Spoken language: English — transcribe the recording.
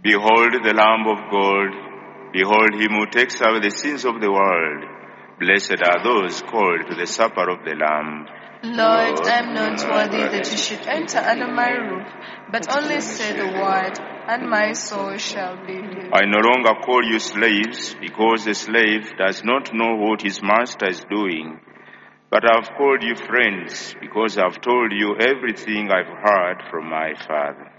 Behold the Lamb of God. Behold him who takes away the sins of the world. Blessed are those called to the supper of the Lamb. Lord, I am not worthy that you should enter under my roof, but only say the word, and my soul shall be healed. I no longer call you slaves, because the slave does not know what his master is doing. But I have called you friends, because I have told you everything I've heard from my Father.